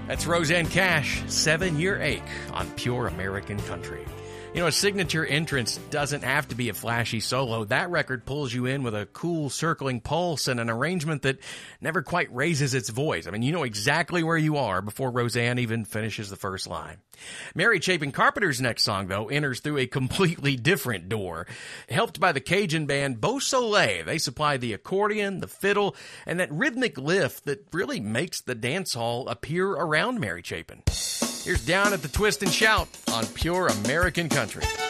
That's Roseanne Cash, 7-Year Ache on Pure American Country. You know, a signature entrance doesn't have to be a flashy solo. That record pulls you in with a cool circling pulse and an arrangement that never quite raises its voice. I mean, you know exactly where you are before Roseanne even finishes the first line. Mary Chapin Carpenter's next song, though, enters through a completely different door. Helped by the Cajun band Beau Soleil, they supply the accordion, the fiddle, and that rhythmic lift that really makes the dance hall appear around Mary Chapin. Here's Down at the Twist and Shout on Pure American Country.